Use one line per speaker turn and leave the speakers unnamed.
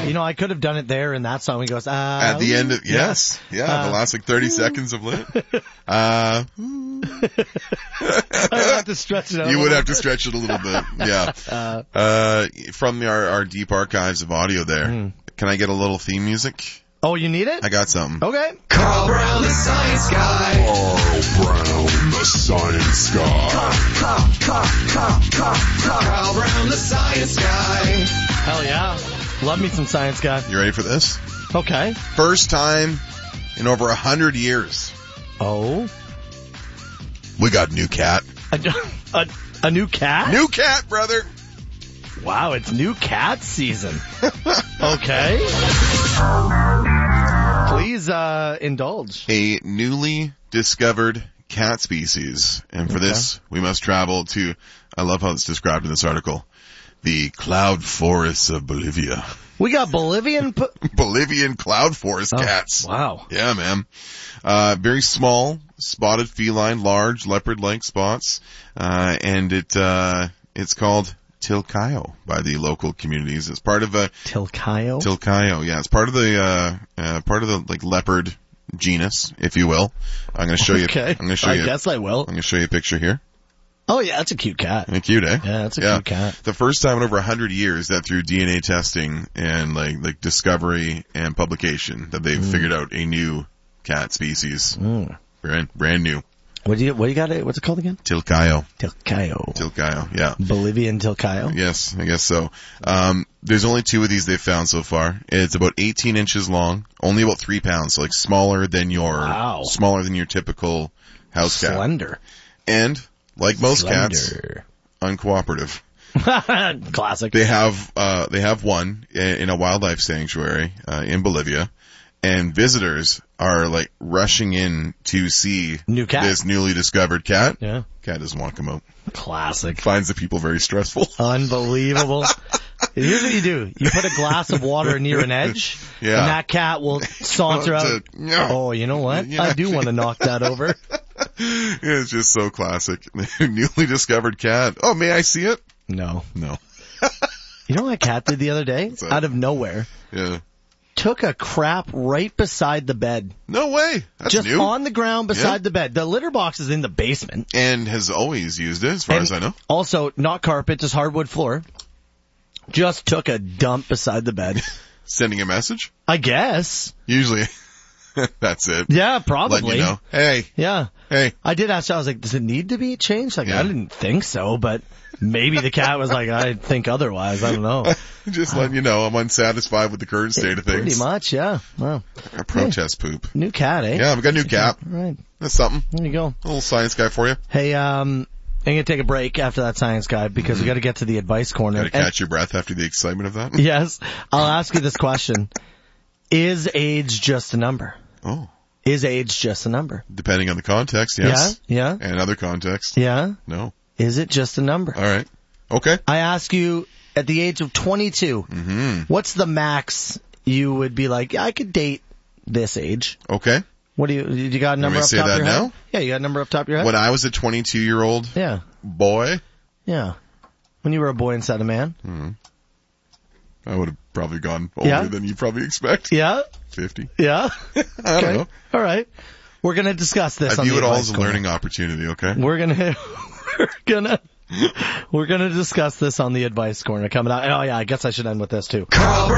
I could have done it there in that song. He goes,
at the end of, yes. Yeah, the last 30 seconds of Lit.
I have to stretch it out.
You would have to stretch it a little bit. Yeah. From our deep archives of audio there. Can I get a little theme music?
Oh, you need it?
I got something.
Okay.
Carl Brown, the science guy.
Carl Brown, the science guy.
Carl Brown, the science guy.
Hell yeah. Love me some science guy.
You ready for this?
Okay.
First time in over 100 years.
Oh.
We got a new cat.
A new cat?
New cat, brother.
Wow, it's new cat season. Okay. Please indulge.
A newly discovered cat species. And for this, we must travel to, I love how it's described in this article, the cloud forests of Bolivia.
We got Bolivian
cloud forest cats.
Wow.
Yeah, man. Very small, spotted feline, large leopard-like spots. And it's called Tilcayo by the local communities. It's part of a
Tilcayo?
Tilcayo, yeah. It's part of the like leopard genus, if you will. I'm going to show you.
Okay.
I'm going to show you.
I guess I will.
I'm going to show you a picture here.
Oh yeah, that's a cute cat.
Cute, eh?
Yeah, that's a cute cat.
The first time in over 100 years that through DNA testing and like discovery and publication that they've figured out a new cat species. Brand new.
What do you got? What's it called again?
Tilcayo, yeah.
Bolivian Tilcayo?
Yes, I guess so. There's only 2 of these they've found so far. It's about 18 inches long, only about 3 pounds, so like smaller than your typical house cat.
Slender.
And like most cats, uncooperative.
Classic.
They have one in a wildlife sanctuary in Bolivia. And visitors are like rushing in to see this newly discovered cat.
Yeah.
Cat doesn't want to come out.
Classic.
Finds the people very stressful.
Unbelievable. Here's what you do. You put a glass of water near an edge, and that cat will saunter out. Oh, you know what? Yeah. I do want to knock that over.
Yeah, it's just so classic. Newly discovered cat. Oh, may I see it?
No.
You
know what a cat did the other day? Out of nowhere.
Yeah.
Took a crap right beside the bed.
No way. That's
just
new.
On the ground beside the bed. The litter box is in the basement.
And has always used it, as far as I know.
Also, not carpet, just hardwood floor. Just took a dump beside the bed.
Sending a message?
I guess.
Usually. That's it.
Yeah, probably.
Letting you know. Hey.
Yeah.
Hey.
I did ask, I was like, does it need to be changed? Like, I didn't think so, but maybe the cat was like, I think otherwise. I don't know.
Just letting you know, I'm unsatisfied with the current state of things.
Pretty much, yeah. Wow.
A protest poop.
New cat, eh?
Yeah, we got a new cat.
Right.
That's something.
There you go.
A little science guy for you.
Hey, I'm going to take a break after that science guy because we got to get to the advice corner.
Got to catch your breath after the excitement of that?
Yes. I'll ask you this question. Is age just a number?
Oh.
Is age just a number?
Depending on the context, yes.
Yeah.
And other context.
Yeah.
No.
Is it just a number?
All right. Okay.
I ask you, at the age of 22, what's the max you would be like, I could date this age?
Okay.
What do you got a number up top of your head?
Now?
Yeah, you got a number up top of your head?
When I was a 22-year-old boy?
Yeah. When you were a boy inside a man?
I would have probably gone older than you probably expect.
Yeah?
50.
Yeah?
I don't know.
All right. We're going to discuss this on the
I view it all
advice
as a
corner.
learning opportunity, okay?
We're gonna discuss this on the advice corner coming out. Oh yeah, I guess I should end with this too.